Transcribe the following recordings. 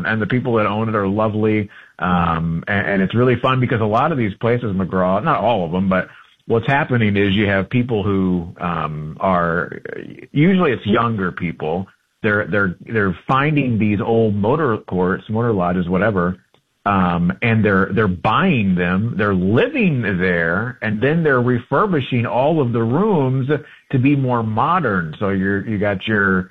and the people that own it are lovely. And it's really fun because a lot of these places, McGraw, not all of them, but what's happening is you have people who are usually it's younger people. They're finding these old motor courts, motor lodges, whatever, and they're buying them. They're living there, and then they're refurbishing all of the rooms to be more modern. So you got your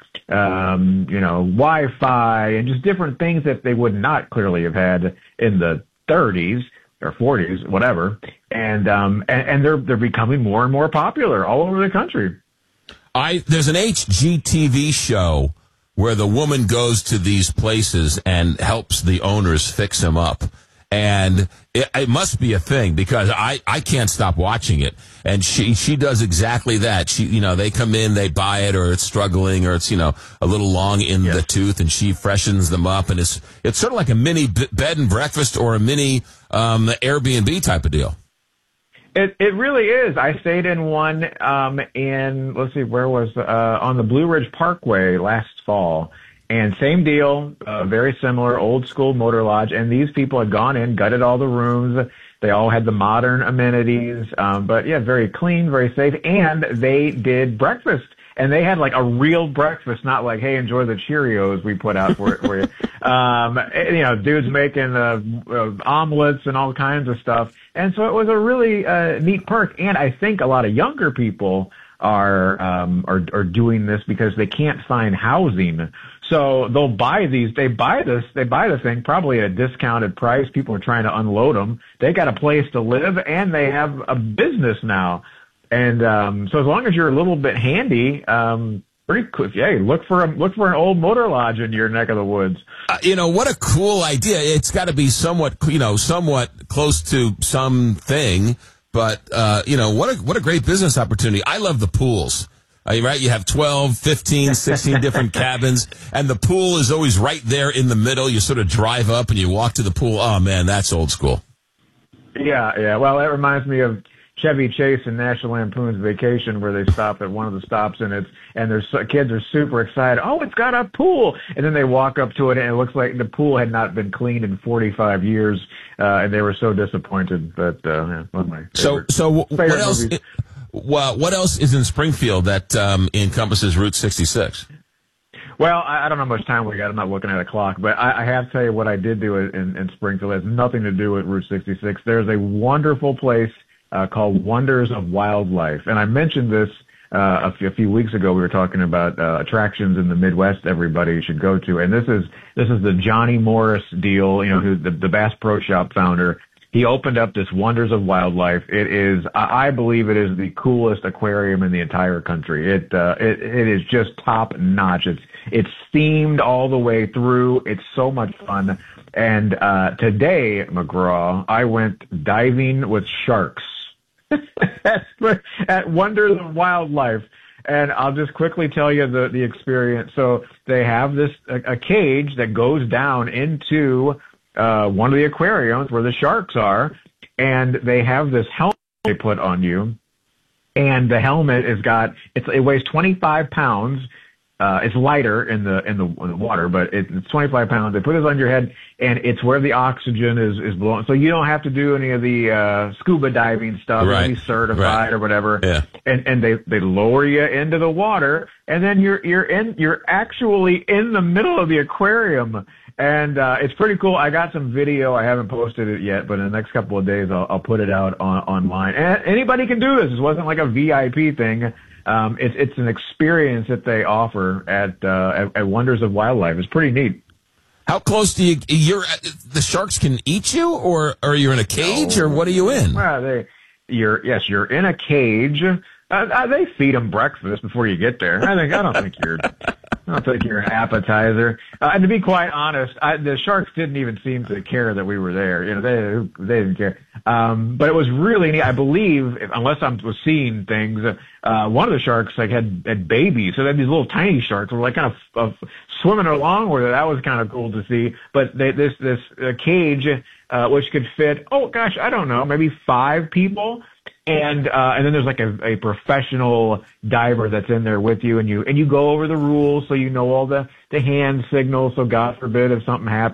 Wi-Fi and just different things that they would not clearly have had in the 30s or 40s, whatever. And they're becoming more and more popular all over the country. There's an HGTV show where the woman goes to these places and helps the owners fix them up. And it must be a thing because I can't stop watching it. And she does exactly that. They come in, they buy it, or it's struggling, or it's, a little long in the tooth, and she freshens them up. And it's sort of like a mini bed and breakfast or a mini Airbnb type of deal. It really is. I stayed in one let's see, where was on the Blue Ridge Parkway last fall. And same deal, very similar, old school motor lodge. And these people had gone in, gutted all the rooms. They all had the modern amenities. But yeah, very clean, very safe. And they did breakfast. And they had like a real breakfast, not like, hey, enjoy the Cheerios we put out for you. Dudes making omelets and all kinds of stuff. And so it was a really neat perk. And I think a lot of younger people are doing this because they can't find housing. So they'll buy these. They buy the thing probably at a discounted price. People are trying to unload them. They got a place to live and they have a business now. And so as long as you're a little bit handy, pretty cool. Yeah, look for an old motor lodge in your neck of the woods. What a cool idea. It's got to be somewhat close to something, but what a great business opportunity. I love the pools. Right? You have 12, 15, 16 different cabins, and the pool is always right there in the middle. You sort of drive up and you walk to the pool. Oh man, that's old school. Yeah. Well, that reminds me of Chevy Chase and National Lampoon's Vacation, where they stop at one of the stops, and there's kids are super excited. Oh, it's got a pool, and then they walk up to it, and it looks like the pool had not been cleaned in 45 years, and they were so disappointed. But one of my favorite what else? movies. What else is in Springfield that encompasses Route 66? Well, I don't know how much time we got. I'm not looking at a clock, but I have to tell you what I did do in Springfield. It has nothing to do with Route 66. There's a wonderful place called Wonders of Wildlife. And I mentioned this a few weeks ago. We were talking about attractions in the Midwest everybody should go to. And this is the Johnny Morris deal, who the Bass Pro Shop founder. He opened up this Wonders of Wildlife. It is, I believe it is the coolest aquarium in the entire country. It is just top notch. It's themed all the way through. It's so much fun. And today, McGraw, I went diving with sharks at Wonders of Wildlife. And I'll just quickly tell you the experience. So they have a cage that goes down into one of the aquariums where the sharks are, and they have this helmet they put on you, and the helmet it weighs 25 pounds. It's lighter in the water, but it's 25 pounds. They put this on your head, and it's where the oxygen is blowing. So you don't have to do any of the scuba diving stuff, right, be certified or whatever. Yeah. And they lower you into the water, and then you're actually in the middle of the aquarium. And it's pretty cool. I got some video. I haven't posted it yet, but in the next couple of days I'll put it out online. And anybody can do this. This wasn't like a VIP thing. It's an experience that they offer at Wonders of Wildlife. It's pretty neat. How close do the sharks can eat you, or are you in a cage, or what are you in? Well, you're in a cage. They feed them breakfast before you get there. I don't think you're an appetizer. And to be quite honest, the sharks didn't even seem to care that we were there. They didn't care. But it was really neat. I believe, unless I was seeing things, one of the sharks had babies. So they had these little tiny sharks were kind of swimming along with it. That was kind of cool to see. But this cage, which could fit, I don't know, maybe 5 people. And then there's like a professional diver that's in there with you, and you go over the rules so you know all the hand signals, so God forbid if something happens.